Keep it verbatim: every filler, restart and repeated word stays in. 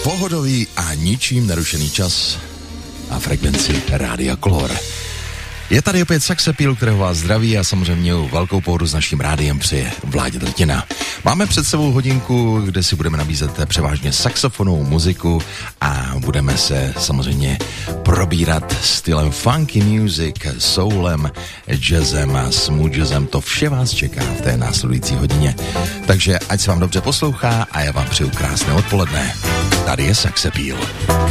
Pohodový a ničím nerušený čas a frekvenci Rádia Color. Je tady opět Sex Appeal, kterého vás zdraví a samozřejmě velkou pohodu s naším rádiem přeje Vláďa Drtina. Máme před sebou hodinku, kde si budeme nabízet převážně saxofonovou muziku a budeme se samozřejmě probírat stylem funky music, soulem, jazzem a smooth jazzem. To vše vás čeká v té následující hodině. Takže ať se vám dobře poslouchá a já vám přeju krásné odpoledne. Tady je Sex Appeal.